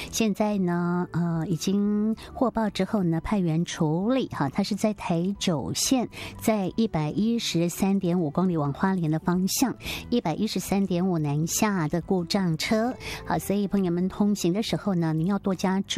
现在呢已经获报之后呢派员处理哈，它是在台九线，在113.5公里往花莲的方向，113.5南下的故障车。好，所以朋友们通行的时候呢，您要多加注